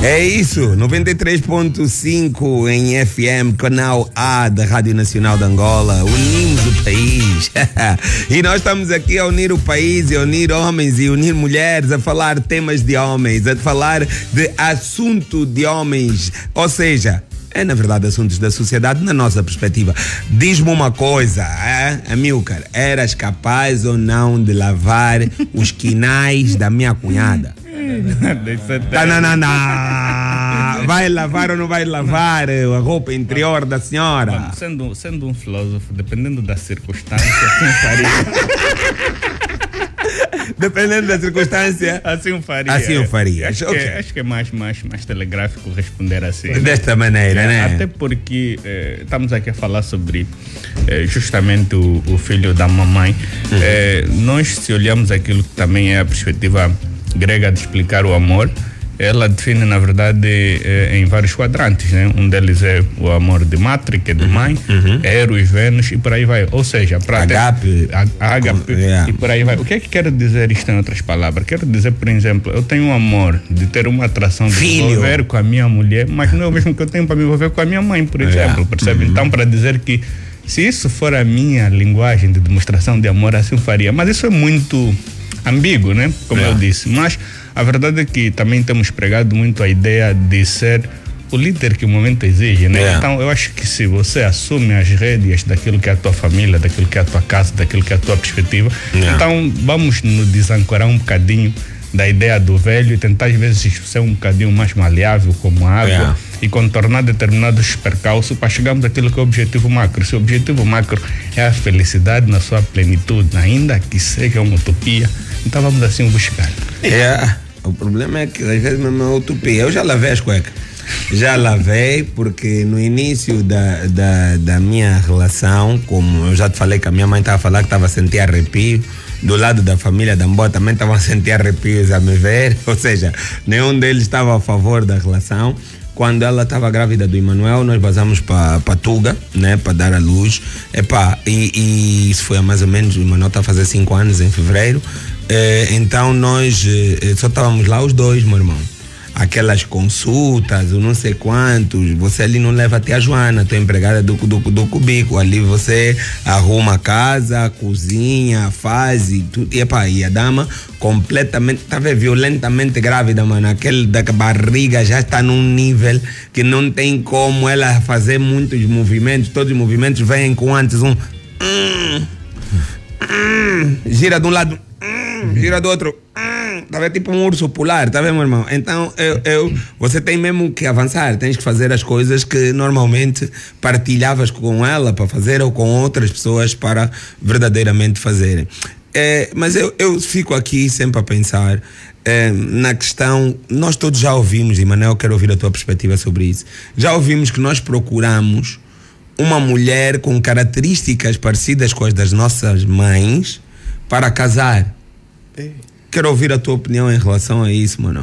É isso, 93.5 em FM, canal A da Rádio Nacional de Angola. Unimos o país. E nós estamos aqui a unir o país, a unir homens e unir mulheres, a falar temas de homens, a falar de assunto de homens. Ou seja, é na verdade assuntos da sociedade na nossa perspectiva. Diz-me uma coisa, Amilcar, eras capaz ou não de lavar os quinais da minha cunhada? Não. Vai lavar ou não vai lavar a roupa interior da senhora? Sendo um filósofo, dependendo da circunstância, assim faria. Dependendo da circunstância, assim eu faria. Assim eu faria. Acho que é mais telegráfico responder assim. Desta maneira, né? Até porque estamos aqui a falar sobre justamente o filho da mamãe. Nós, se olhamos aquilo que também é a perspectiva grega de explicar o amor, ela define, na verdade, em vários quadrantes, né? Um deles é o amor de Matre, que é de mãe, Eros, Vênus e por aí vai. Ou seja, para Agape, e por aí vai. O que é que quero dizer isto em outras palavras? Quero dizer, por exemplo, eu tenho um amor de ter uma atração de me envolver com a minha mulher, mas não é o mesmo que eu tenho para me envolver com a minha mãe, por exemplo, percebe? Então, para dizer que se isso for a minha linguagem de demonstração de amor, assim eu faria. Mas isso é muito ambíguo, né? Como eu disse. Mas a verdade é que também temos pregado muito a ideia de ser o líder que o momento exige, né? Então eu acho que se você assume as rédeas daquilo que é a tua família, daquilo que é a tua casa, daquilo que é a tua perspectiva, então vamos nos desancorar um bocadinho da ideia do velho e tentar às vezes ser um bocadinho mais maleável como a água e contornar determinados percalços para chegarmos àquilo que é o objetivo macro. Se o objetivo macro é a felicidade na sua plenitude, ainda que seja uma utopia, então vamos assim buscar. O problema é que às vezes mesmo é uma utopia. Eu já lavei as cuecas. Já lavei porque no início da minha relação, como eu já te falei que a minha mãe estava a falar que estava a sentir arrepio, do lado da família da Mbó também estavam a sentir arrepios a me ver, ou seja, nenhum deles estava a favor da relação. Quando ela estava grávida do Emanuel, nós vazamos para Tuga, né, para dar à luz. E isso foi há mais ou menos, o Emanuel está a fazer 5 anos em fevereiro. Então nós só estávamos lá os dois, meu irmão. Aquelas consultas, o não sei quantos, você ali não leva até a Joana, tua empregada do cubículo. Ali você arruma a casa, cozinha, faz e tudo. E a dama completamente, estava violentamente grávida, mano. Aquele da barriga já está num nível que não tem como ela fazer muitos movimentos. Todos os movimentos vêm com antes gira de um lado, gira do outro. Tá vendo? Tipo um urso polar, tá vendo, meu irmão? Então, você tem mesmo que avançar, tens que fazer as coisas que normalmente partilhavas com ela para fazer ou com outras pessoas para verdadeiramente fazerem. Mas eu fico aqui sempre a pensar na questão, nós todos já ouvimos, e Manel, quero ouvir a tua perspectiva sobre isso, já ouvimos que nós procuramos uma mulher com características parecidas com as das nossas mães para casar. Quero ouvir a tua opinião em relação a isso, mano.